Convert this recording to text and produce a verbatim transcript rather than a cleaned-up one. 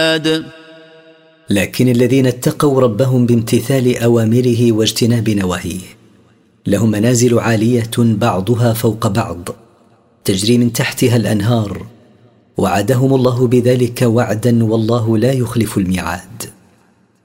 لكن الذين اتقوا ربهم بامتثال أوامره واجتناب نواهيه لهم منازل عالية بعضها فوق بعض تجري من تحتها الأنهار، وعدهم الله بذلك وعدا والله لا يخلف الميعاد.